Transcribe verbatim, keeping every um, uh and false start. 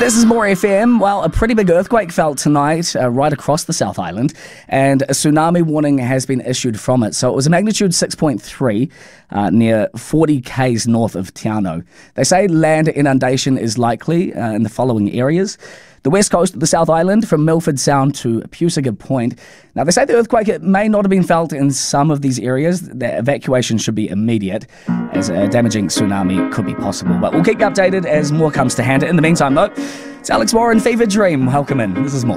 This is More F M. Well, a pretty big earthquake felt tonight uh, right across the South Island, and a tsunami warning has been issued from it. So it was a magnitude six point three uh, near forty kays north of Te Anau. They say land inundation is likely uh, in the following areas: the west coast of the South Island, from Milford Sound to Pusaga Point. Now, they say the earthquake it may not have been felt in some of these areas. The evacuation should be immediate, as a damaging tsunami could be possible. But we'll keep you updated as more comes to hand. In the meantime, though, it's Alex Warren, Fever Dream. Welcome in. This is More.